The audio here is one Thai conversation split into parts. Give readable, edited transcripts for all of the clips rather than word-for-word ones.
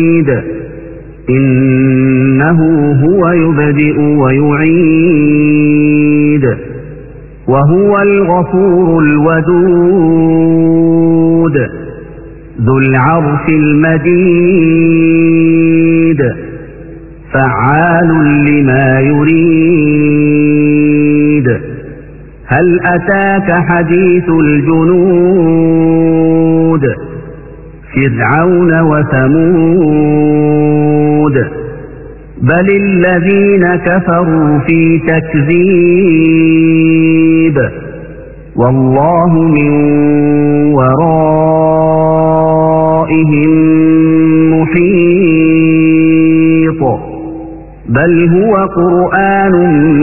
إنه هو يبدئ ويعيد وهو الغفور الودود ذو العرش المجيد فعال لما يريد هل أتاك حديث الجنود فرعون وثمود بل الذين كفروا في تكذيب والله من ورائهم محيط بل هو قرآن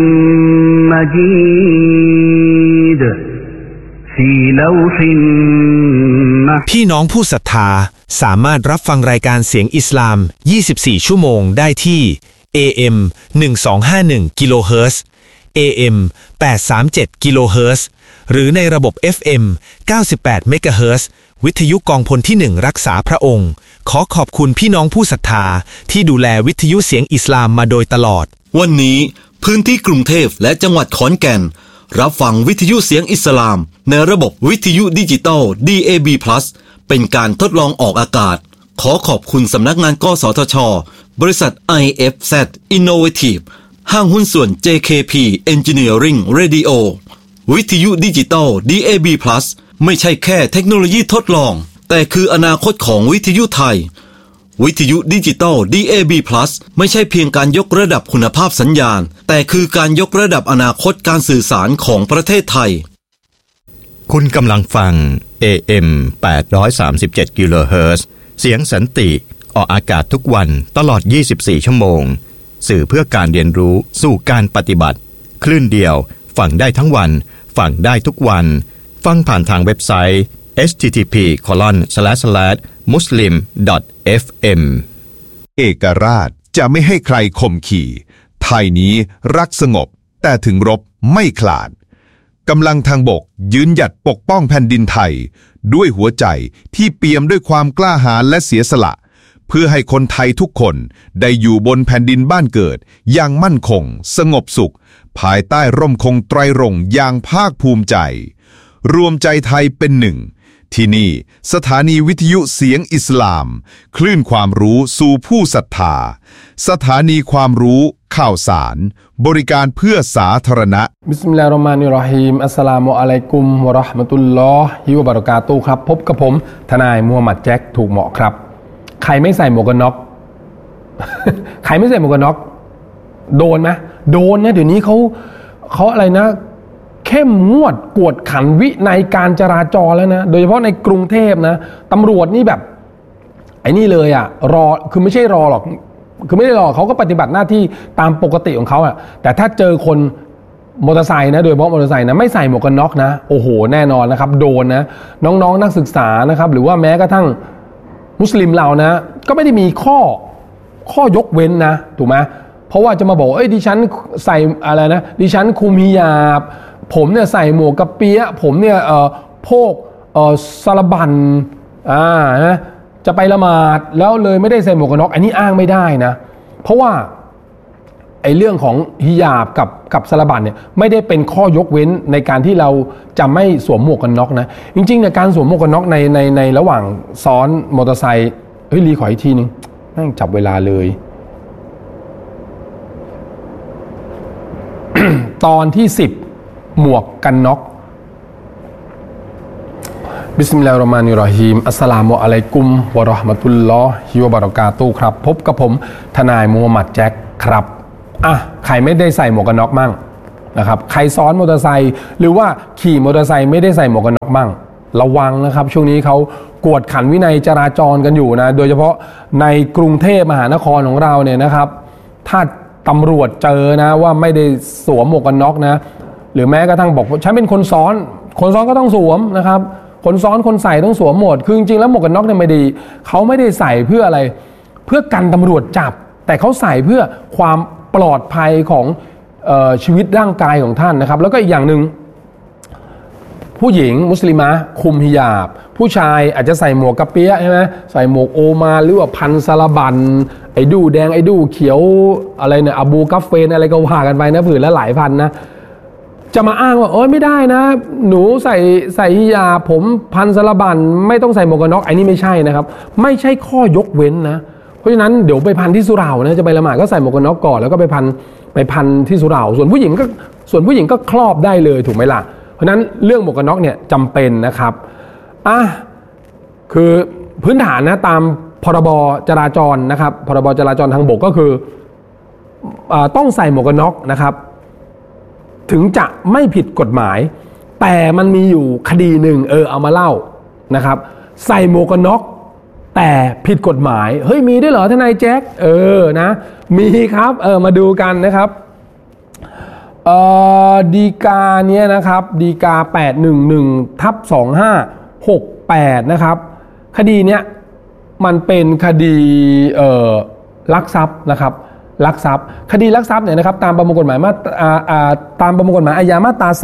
مجيد في لوح พี่น้องผู้ศรัทธาสามารถรับฟังรายการเสียงอิสลาม24ชั่วโมงได้ที่ AM 1251กิโลเฮิรตซ์ AM 837กิโลเฮิรตซ์หรือในระบบ FM 98เมกะเฮิรตซ์วิทยุกองพลที่1รักษาพระองค์ขอขอบคุณพี่น้องผู้ศรัทธาที่ดูแลวิทยุเสียงอิสลามมาโดยตลอดวันนี้พื้นที่กรุงเทพและจังหวัดขอนแก่นรับฟังวิทยุเสียงอิสลามในระบบวิทยุดิจิตอล DAB+ เป็นการทดลองออกอากาศขอขอบคุณสำนักงานกสทช.บริษัท IFZ Innovative ห้างหุ้นส่วน JKP Engineering Radio วิทยุดิจิตอล DAB+ ไม่ใช่แค่เทคโนโลยีทดลองแต่คืออนาคตของวิทยุไทยวิทยุดิจิตอล DAB+ ไม่ใช่เพียงการยกระดับคุณภาพสัญญาณแต่คือการยกระดับอนาคตการสื่อสารของประเทศไทยคุณกำลังฟัง AM 837 กิโลเฮิรตซ์เสียงสันติออกอากาศทุกวันตลอด24ชั่วโมงสื่อเพื่อการเรียนรู้สู่การปฏิบัติคลื่นเดียวฟังได้ทั้งวันฟังได้ทุกวันฟังผ่านทางเว็บไซต์ http://muslim.fm เอกราชจะไม่ให้ใครข่มขี่ไทยนี้รักสงบแต่ถึงรบไม่ขลาดกำลังทางบกยืนหยัดปกป้องแผ่นดินไทยด้วยหัวใจที่เปี่ยมด้วยความกล้าหาญและเสียสละเพื่อให้คนไทยทุกคนได้อยู่บนแผ่นดินบ้านเกิดอย่างมั่นคงสงบสุขภายใต้ร่มคงไตรรงค์อย่างภาคภูมิใจรวมใจไทยเป็นหนึ่งที่นี่สถานีวิทยุเสียงอิสลามคลื่นความรู้สู่ผู้ศรัทธาสถานีความรู้ข่าวสารบริการเพื่อสาธารณะบิสมิลลาฮิรเราะห์มานิรเราะฮีมอัสสลามุอะลัยกุมวะเราะห์มะตุลลอฮิวะบะเราะกาตุฮ์ครับพบกับผมทนายมูฮัมหมัดแจ็คถูกเหมาะครับใครไม่ใส่หมวกกันน็อก ใครไม่ใส่หมวกกันน็อกโดนไหมโดนนะเดี๋ยวนี้เขาอะไรนะเข้มงวดกวดขันวินัยการจราจรแล้วนะโดยเฉพาะในกรุงเทพนะตำรวจนี่แบบไอ้นี่เลยอ่ะรอคือไม่ใช่รอหรอกคือไม่ได้รอเขาก็ปฏิบัติหน้าที่ตามปกติของเขาอ่ะแต่ถ้าเจอคนมอเตอร์ไซค์นะโดยเฉพาะมอเตอร์ไซค์นะไม่ใส่หมวกกันน็อกนะโอ้โหแน่นอนนะครับโดนนะน้องๆนักศึกษานะครับหรือว่าแม้กระทั่งมุสลิมเรานะก็ไม่ได้มีข้อยกเว้นนะถูกไหมเพราะว่าจะมาบอกดิฉันใส่อะไรนะดิฉันคุมฮิญาบผมเนี่ยใส่หมวกกะเปี๊ยะผมเนี่ยโพกสารบัญนะจะไปละหมาดแล้วเลยไม่ได้ใส่หมวกกันน็อกอันนี้อ้างไม่ได้นะเพราะว่าไอ้เรื่องของฮิญาบกับสารบัญเนี่ยไม่ได้เป็นข้อยกเว้นในการที่เราจะไม่สวมหมวกกันน็อกนะจริงๆเนี่ยการสวมหมวกกันน็อกในระหว่างซ้อนมอเตอร์ไซค์รีขออีกทีนึงนั่งจับเวลาเลย ตอนที่10หมวกกันน็อกบิสมิลลาฮิรเราะห์มานิรเราะฮีมอัสสลามุอะลัยกุมวะเราะห์มะตุลลอฮิวะบะเราะกาตุฮ์ครับพบกับผมทนายมูฮัมหมัดแจ็คครับใครไม่ได้ใส่หมวกกันน็อกมั่งนะครับใครซ้อนมอเตอร์ไซค์หรือว่าขี่มอเตอร์ไซค์ไม่ได้ใส่หมวกกันน็อกมั่งระวังนะครับช่วงนี้เขากวดขันวินัยจราจรกันอยู่นะโดยเฉพาะในกรุงเทพมหานครของเราเนี่ยนะครับถ้าตำรวจเจอนะว่าไม่ได้สวมหมวกกันน็อกนะหรือแม้กระทั่งบอกฉันเป็นคนซ้อนก็ต้องสวมนะครับคนซ้อนคนใส่ต้องสวมหมดคือจริงๆแล้วหมวกกันน็อกเนี่ยไม่ดีเขาไม่ได้ใส่เพื่ออะไรเพื่อกันตำรวจจับแต่เขาใส่เพื่อความปลอดภัยของชีวิตร่างกายของท่านนะครับแล้วก็อีกอย่างหนึ่งผู้หญิงมุสลิมะคุมฮิญาบผู้ชายอาจจะใส่หมวกกะเปี๊ยะใช่ไหมใส่หมวกโอมาหรือว่าพันสารบันไอ้ดูแดงไอ้ดูเขียวอะไรเนี่ยอบูกัฟเฟนอะไรก็ว่ากันไปนะผืนละหลายพันนะจะมาอ้างว่าโอ๊ยไม่ได้นะหนูใส่ฮิญาบผมพันสารบันไม่ต้องใส่หมวกกันน็อกไอ้นี่ไม่ใช่นะครับไม่ใช่ข้อยกเว้นนะเพราะฉะนั้นเดี๋ยวไปพันที่สุเหร่านะจะไปละหมาดก็ใส่หมวกกันน็อกก่อนแล้วก็ไปพันที่สุเหร่าส่วนผู้หญิงก็ครอบได้เลยถูกไหมล่ะเพราะฉะนั้นเรื่องหมวกกันน็อกเนี่ยจำเป็นนะครับคือพื้นฐานนะตามพรบจราจรนะครับพรบจราจรทางบกก็คือต้องใส่หมวกกันน็อกนะครับถึงจะไม่ผิดกฎหมายแต่มันมีอยู่คดีหนึ่งเอามาเล่านะครับใส่หมวกกันน็อกแต่ผิดกฎหมายเฮ้ยมีด้วยเหรอทนายแจ็คนะมีครับมาดูกันนะครับดีกาเนี้ยนะครับดีกา811/2568นะครับคดีเนี้ยมันเป็นคดีลักทรัพย์นะครับลักทรัพย์คดีลักทรัพย์เนี่ยนะครับตามประมวลกฎหมายตามประมวลกฎหมายอาญามาตรา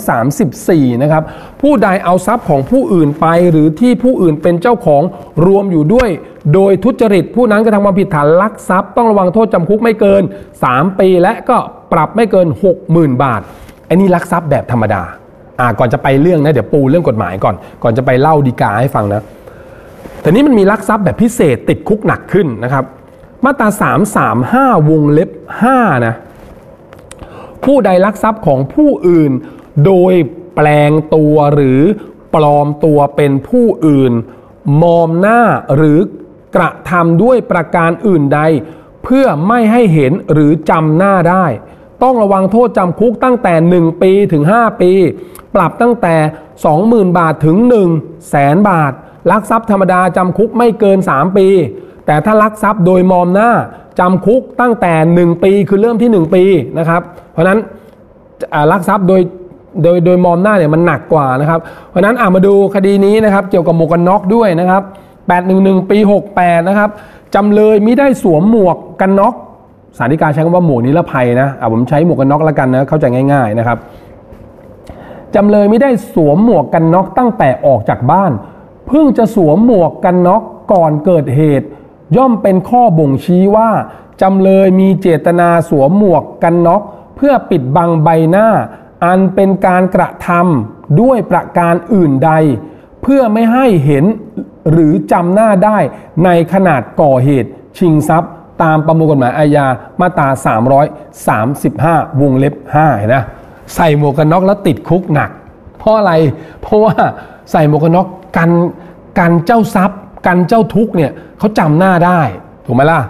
334นะครับผู้ใดเอาทรัพย์ของผู้อื่นไปหรือที่ผู้อื่นเป็นเจ้าของรวมอยู่ด้วยโดยทุจริตผู้นั้นกระทำความผิดฐานลักทรัพย์ต้องระวังโทษจำคุกไม่เกิน3ปีและก็ปรับไม่เกิน 60,000 บาทอันนี้ลักทรัพย์แบบธรรมดาก่อนจะไปเรื่องนะเดี๋ยวปูเรื่องกฎหมายก่อนจะไปเล่าฎีกาให้ฟังนะแต่นี้มันมีลักทรัพย์แบบพิเศษติดคุกหนักขึ้นนะครับมาตรา335วงเล็บ5นะผู้ใดลักทรัพย์ของผู้อื่นโดยแปลงตัวหรือปลอมตัวเป็นผู้อื่นมอมหน้าหรือกระทำด้วยประการอื่นใดเพื่อไม่ให้เห็นหรือจำหน้าได้ต้องระวังโทษจำคุกตั้งแต่1ปีถึง5ปีปรับตั้งแต่ 20,000 บาทถึง 100,000 บาทลักทรัพย์ธรรมดาจำคุกไม่เกิน3ปีแต่ถ้าลักทรัพย์โดยมอมหน้าจำคุกตั้งแต่1ปีคือเริ่มที่1ปีนะครับเพราะฉะนั้นลักทรัพย์โดยมอมหน้าเนี่ยมันหนักกว่านะครับเพราะฉะนั้นมาดูคดีนี้นะครับเกี่ยวกับหมวกกันน็อกด้วยนะครับ811ปี68นะครับจำเลยมิได้สวมหมวกกันน็อกศาลฎีกาใช้คำว่าหมวกนิรภัยนะผมใช้หมวกกันน็อกแล้วกันนะเข้าใจง่ายๆนะครับจำเลยมิได้สวมหมวกกันน็อกตั้งแต่ออกจากบ้านเพิ่งจะสวมหมวกกันน็อกก่อนเกิดเหตุย่อมเป็นข้อบ่งชี้ว่าจำเลยมีเจตนาสวมหมวกกันน็อกเพื่อปิดบังใบหน้าอันเป็นการกระทำด้วยประการอื่นใดเพื่อไม่ให้เห็นหรือจำหน้าได้ในขนาดก่อเหตุชิงทรัพย์ตามประมวลกฎหมายอาญามาตรา335วงเล็บ5นะใส่หมวกกันน็อกแล้วติดคุกหนักเพราะอะไรเพราะว่าใส่หมวกกันน็อกกันเจ้าทรัพย์กันเจ้าทุกข์เนี่ยเขาจำหน้าได้ถูกไหมล่ะ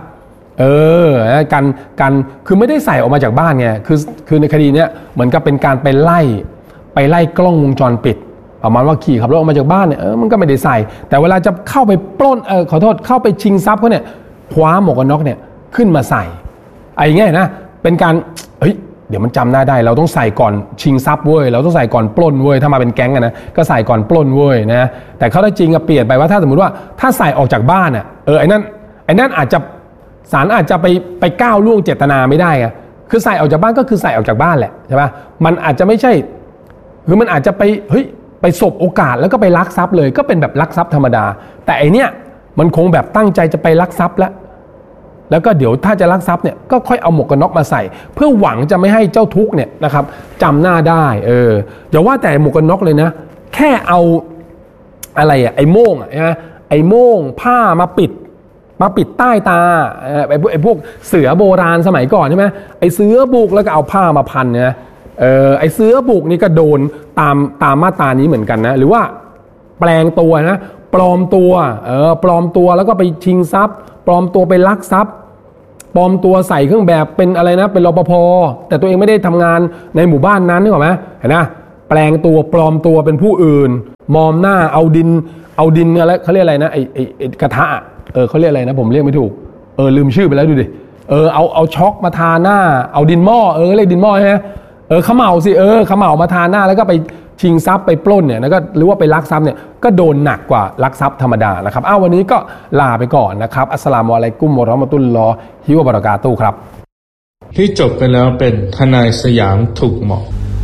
กันคือไม่ได้ใส่ออกมาจากบ้านไงคือในคดีเนี้ยเหมือนกับเป็นการไปไล่กล้องวงจรปิดประมาณว่าขี่ขับรถออกมาจากบ้านเนี่ยมันก็ไม่ได้ใส่แต่เวลาจะเข้าไปปล้นเข้าไปชิงทรัพย์เขาเนี่ยคว้าหมวกกันน็อกเนี่ยขึ้นมาใส่อย่างเงี้ยนะเป็นการเดี๋ยวมันจำหน้าได้เราต้องใส่ก่อนชิงทรัพย์เว้ยเราต้องใส่ก่อนปล้นเว้ยถ้ามาเป็นแก๊งนะก็ใส่ก่อนปล้นเว้ยนะแต่เขาได้จริงเปลี่ยนไปว่าถ้าสมมติว่าถ้าใส่ออกจากบ้านไอ้นั่นอาจจะศาลอาจจะไปก้าวล่วงเจตนาไม่ได้ไงคือใส่ออกจากบ้านก็คือใส่ออกจากบ้านแหละใช่ป่ะมันอาจจะไม่ใช่คือมันอาจจะไปสบโอกาสแล้วก็ไปลักทรัพย์เลยก็เป็นแบบลักทรัพย์ธรรมดาแต่ไอเนี้ยมันคงแบบตั้งใจจะไปลักทรัพย์แล้วก็เดี๋ยวถ้าจะลักทรัพย์เนี่ยก็ค่อยเอาหมวกกันน็อกมาใส่เพื่อหวังจะไม่ให้เจ้าทุกข์เนี่ยนะครับจำหน้าได้อย่าว่าแต่หมวกกันน็อกเลยนะแค่เอาอะไรไอ้โม่งนะไอ้โม่งผ้ามาปิดใต้ตาไอ้พวกเสือโบราณสมัยก่อนใช่ไหมไอ้เสือบุกแล้วก็เอาผ้ามาพันเนี่ยไอ้เสือบุกนี่ก็โดนตามมาตรานี้เหมือนกันนะหรือว่าแปลงตัวนะปลอมตัวแล้วก็ไปชิงทรัพย์ปลอมตัวไปลักทรัพย์ปลอมตัวใส่เครื่องแบบเป็นอะไรนะเป็นรปภแต่ตัวเองไม่ได้ทำงานในหมู่บ้านนั้นนึกออกไหมเห็นนะแปลงตัวปลอมตัวเป็นผู้อื่นมอมหน้าเอาดินอะไรเขาเรียกอะไรนะไอ้กระทะเขาเรียกอะไรนะผมเรียกไม่ถูกลืมชื่อไปแล้วดูดิเอาช็อกมาทาหน้าเอาดินหม้อเรียกดินหม้อใช่ไหมเขม่าสิเขม่ามาทาหน้าแล้วก็ไปชิงทรัพย์ไปปล้นเนี่ยแล้วก็หรือว่าไปลักทรัพย์เนี่ยก็โดนหนักกว่าลักทรัพย์ธรรมดานะครับวันนี้ก็ลาไปก่อนนะครับอัสสลามุอะลัยกุมวะเราะห์มะตุลลอฮิวะบะเราะกาตุฮ์ครับที่จบไปแล้วเป็นทนายสยามถูกเหมาะพ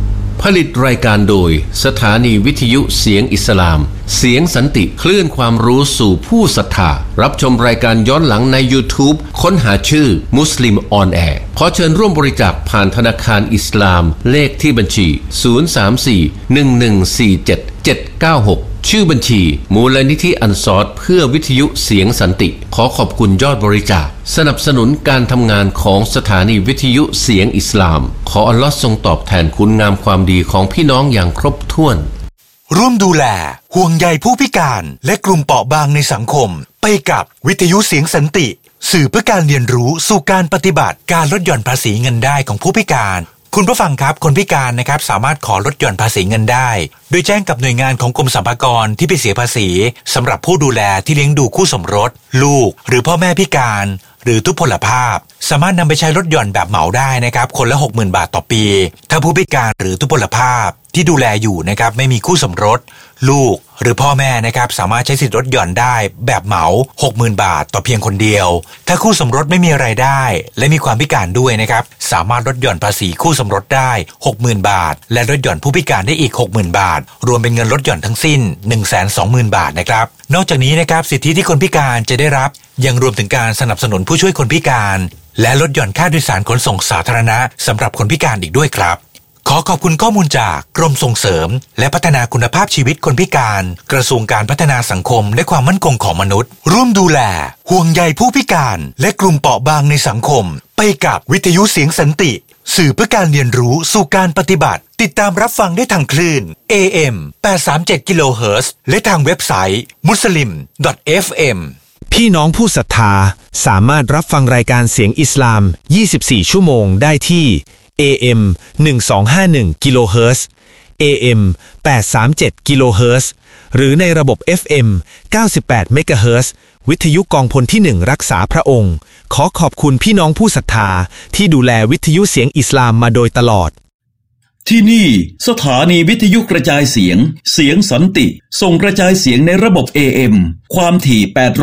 ผลิตรายการโดยสถานีวิทยุเสียงอิสลามเสียงสันติคลื่นความรู้สู่ผู้ศรัทธารับชมรายการย้อนหลังใน YouTube ค้นหาชื่อมุสลิมออนแอร์ขอเชิญร่วมบริจาคผ่านธนาคารอิสลามเลขที่บัญชี034-1147-796ชื่อบัญชีมูลนิธิอันซอรเพื่อวิทยุเสียงสันติขอขอบคุณยอดบริจาคสนับสนุนการทำงานของสถานีวิทยุเสียงอิสลามขออัลลอฮ์ทรงตอบแทนคุณงามความดีของพี่น้องอย่างครบถ้วนร่วมดูแลห่วงใยผู้พิการและกลุ่มเปราะบางในสังคมไปกับวิทยุเสียงสันติสื่อเพื่อการเรียนรู้สู่การปฏิบัติการลดหย่อนภาษีเงินได้ของผู้พิการคุณผู้ฟังครับคนพิการนะครับสามารถขอลดหย่อนภาษีเงินได้โดยแจ้งกับหน่วยงานของกรมสรรพากรที่ไปเสียภาษีสำหรับผู้ดูแลที่เลี้ยงดูคู่สมรสลูกหรือพ่อแม่พิการหรือทุพพลภาพสามารถนำไปใช้ลดหย่อนแบบเหมาได้นะครับคนละ 60,000 บาทต่อปีถ้าผู้พิการหรือทุพพลภาพที่ดูแลอยู่นะครับไม่มีคู่สมรสลูกหรือพ่อแม่นะครับสามารถใช้สิทธิลดหย่อนได้แบบเหมา 60,000 บาทต่อเพียงคนเดียวถ้าคู่สมรสไม่มีรายได้และมีความพิการด้วยนะครับสามารถลดหย่อนภาษีคู่สมรสได้ 60,000 บาทและลดหย่อนผู้พิการได้อีก 60,000 บาทรวมเป็นเงินลดหย่อนทั้งสิ้น 120,000 บาทนะครับนอกจากนี้นะครับสิทธิที่คนพิการจะได้รับยังรวมถึงการสนับสนุนผู้ช่วยคนพิการและลดหย่อนค่าโดยสารขนส่งสาธารณะสำหรับคนพิการอีกด้วยครับขอขอบคุณข้อมูลจากกรมส่งเสริมและพัฒนาคุณภาพชีวิตคนพิการกระทรวงการพัฒนาสังคมและความมั่นคงของมนุษย์ร่วมดูแลห่วงใยผู้พิการและกลุ่มเปราะบางในสังคมไปกับวิทยุเสียงสันติสื่อเพื่อการเรียนรู้สู่การปฏิบัติติดตามรับฟังได้ทางคลื่น AM 837 กิโลเฮิรตซ์และทางเว็บไซต์ muslim.fm พี่น้องผู้ศรัทธาสามารถรับฟังรายการเสียงอิสลาม 24 ชั่วโมงได้ที่ AM 1251 กิโลเฮิรตซ์ AM 837 กิโลเฮิรตซ์หรือในระบบ FM 98 เมกะเฮิรตซ์วิทยุกองพลที่ 1 รักษาพระองค์ขอขอบคุณพี่น้องผู้ศรัทธาที่ดูแลวิทยุเสียงอิสลามมาโดยตลอดที่นี่สถานีวิทยุกระจายเสียงเสียงสันติส่งกระจายเสียงในระบบ AM ความถี่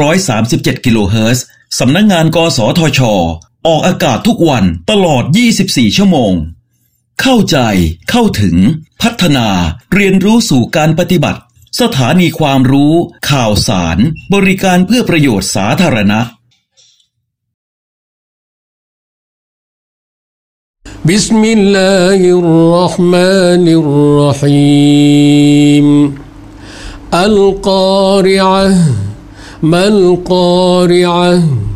837 กิโลเฮิรตซ์สำนักงานกสทช.ออกอากาศทุกวันตลอด 24 ชั่วโมงเข้าใจเข้าถึงพัฒนาเรียนรู้สู่การปฏิบัติสถานีความรู้ข่าวสารบริการเพื่อประโยชน์สาธารณะบิสมิลลาฮิรเราะห์มานิรเราะฮีมอัลกอริอะฮ์มัลกอริอะฮ์